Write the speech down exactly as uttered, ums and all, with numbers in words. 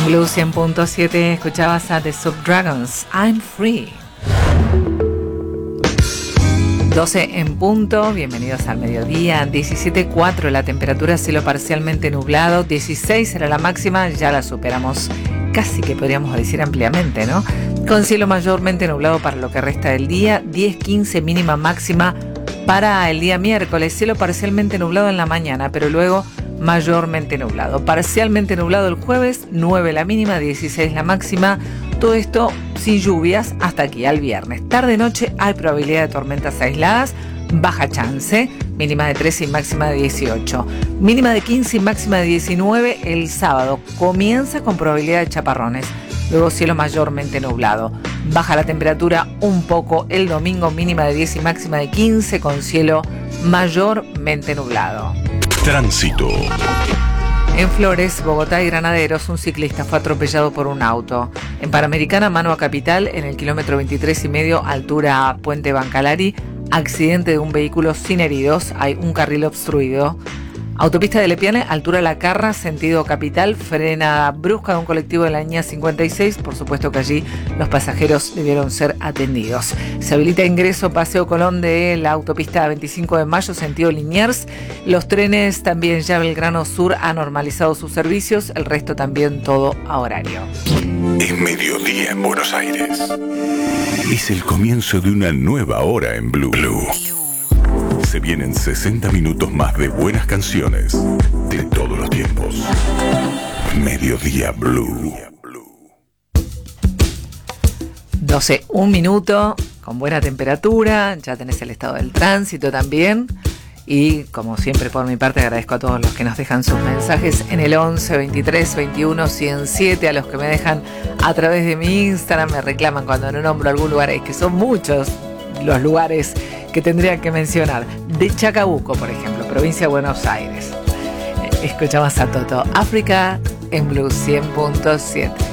En Blue cien punto siete escuchabas a The Subdragons, I'm Free. doce en punto, bienvenidos al mediodía, diecisiete coma cuatro la temperatura, cielo parcialmente nublado, dieciséis era la máxima, ya la superamos casi que podríamos decir ampliamente, ¿no? Con cielo mayormente nublado para lo que resta del día, diez quince mínima máxima para el día miércoles, cielo parcialmente nublado en la mañana, pero luego mayormente nublado. Parcialmente nublado el jueves, nueve la mínima, dieciséis la máxima. Todo esto sin lluvias hasta aquí al viernes. Tarde-noche hay probabilidad de tormentas aisladas, baja chance, mínima de trece y máxima de dieciocho. Mínima de quince y máxima de diecinueve el sábado. Comienza con probabilidad de chaparrones. Luego cielo mayormente nublado. Baja la temperatura un poco el domingo, mínima de diez y máxima de quince, con cielo mayormente nublado. Tránsito. En Flores, Bogotá y Granaderos, un ciclista fue atropellado por un auto. En Panamericana, mano a Capital, en el kilómetro veintitrés y medio, altura Puente Bancalari, accidente de un vehículo sin heridos, hay un carril obstruido. Autopista de Lepiane, altura La Carra, sentido Capital, frena brusca de un colectivo de la línea cincuenta y seis, por supuesto que allí los pasajeros debieron ser atendidos. Se habilita ingreso Paseo Colón de la autopista veinticinco de mayo, sentido Liniers. Los trenes también ya Belgrano Sur han normalizado sus servicios, el resto también todo a horario. Es mediodía en Buenos Aires. Es el comienzo de una nueva hora en Blue. Blue. Se vienen sesenta minutos más de buenas canciones de todos los tiempos. Mediodía Blue. doce, un minuto, con buena temperatura, ya tenés el estado del tránsito también. Y como siempre por mi parte agradezco a todos los que nos dejan sus mensajes en el once, veintitrés, veintiuno, ciento siete, a los que me dejan a través de mi Instagram, me reclaman cuando no nombro algún lugar, es que son muchos los lugares que tendría que mencionar. De Chacabuco, por ejemplo, provincia de Buenos Aires. Escuchamos a Toto, África en Blue cien punto siete.